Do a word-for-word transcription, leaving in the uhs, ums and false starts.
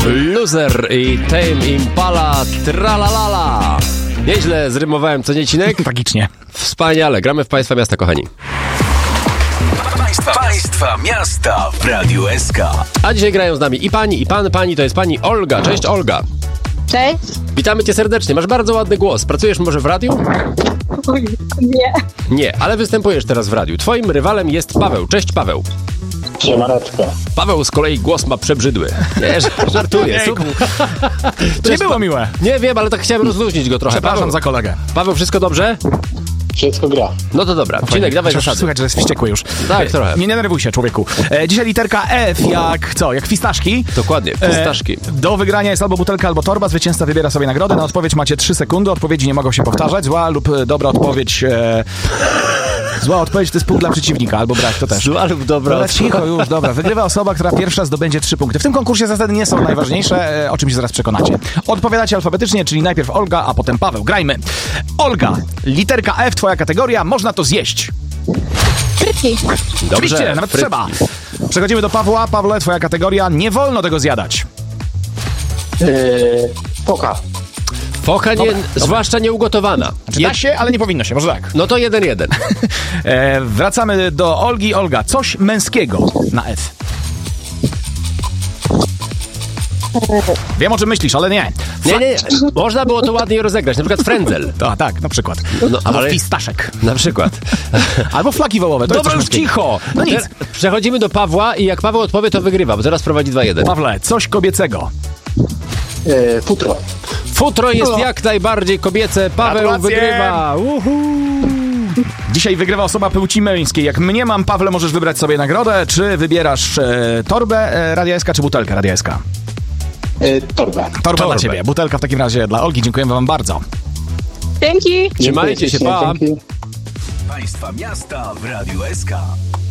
Loser i Tame Impala Tralalala. Nieźle zrymowałem, co nie, Cinek? Tragicznie. Wspaniale, gramy w Państwa Miasta, kochani. Państwa, państwa Miasta w Radiu S K. A dzisiaj grają z nami i pani, i pan. Pani to jest pani Olga. Cześć, Olga. Cześć. Witamy cię serdecznie. Masz bardzo ładny głos. Pracujesz może w radiu? Nie. Nie, ale występujesz teraz w radiu. Twoim rywalem jest Paweł. Cześć, Paweł. Siemaneczko. Paweł z kolei głos ma przebrzydły. Nie, żartuję. Jejku. To nie było miłe. Nie wiem, ale tak chciałem rozluźnić go trochę. Przepraszam Paweł, za kolegę. Paweł, wszystko dobrze? Wszystko gra. No to dobra. Cinek, dawaj Chociaż zasady. Słychać, że jest wściekły już. Tak, trochę. Nie denerwuj się, człowieku. E, dzisiaj literka F jak co? Jak fistaszki. Dokładnie, fistaszki. E, do wygrania jest albo butelka, albo torba. Zwycięzca wybiera sobie nagrodę. Na odpowiedź macie trzy sekundy. Odpowiedzi nie mogą się powtarzać. Zła lub e, dobra odpowiedź... E, zła odpowiedź to jest punkt dla przeciwnika, albo brak, to też. Zła lub dobra. Ale cicho już, dobra. Wygrywa osoba, która pierwsza zdobędzie trzy punkty. W tym konkursie zasady nie są najważniejsze, e, o czym się zaraz przekonacie. Odpowiadacie alfabetycznie, czyli najpierw Olga, a potem Paweł. Grajmy. Olga, literka F, twoja kategoria, można to zjeść. Frytki. Oczywiście, nawet frytki. trzeba. Przechodzimy do Pawła. Pawle, twoja kategoria, nie wolno tego zjadać. Yy, poka. Foka, nie, zwłaszcza nieugotowana. Znaczy, da się, ale nie powinno się, może tak. No to jeden jeden. E, wracamy do Olgi. Olga, coś męskiego na F. Wiem, o czym myślisz, ale nie. Nie, nie, nie. Można było to ładniej rozegrać. Na przykład frędzel. To, tak, na przykład. No, Albo ale- fistaszek. Na przykład. Albo flaki wołowe. To Dobra, jest już coś męskiego. cicho. No nic. Teraz przechodzimy do Pawła i jak Paweł odpowie, to wygrywa, bo teraz prowadzi dwa jeden. Pawle, coś kobiecego. Yy, futro. Futro jest jak najbardziej kobiece. Paweł Gratulacje. wygrywa. Uhu. Dzisiaj wygrywa osoba płci męskiej. Jak mnie mam, Pawle, możesz wybrać sobie nagrodę. Czy wybierasz e, torbę e, Radia S K, czy butelkę Radia S K? Yy, torba. Torba Torbę. dla ciebie. Butelka w takim razie dla Olgi. Dziękujemy wam bardzo. Dzięki. Trzymajcie się, pa. Dzięki. Państwa Miasta w Radiu S K.